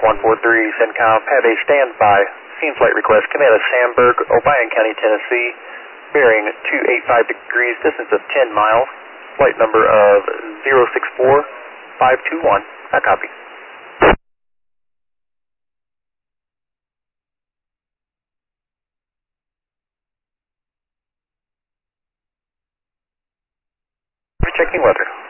143 CENTCOM, have a standby scene flight request. Command of Sandburg, Obion County, Tennessee, bearing 285 degrees, distance of 10 miles, flight number of 064521. I copy. Checking weather.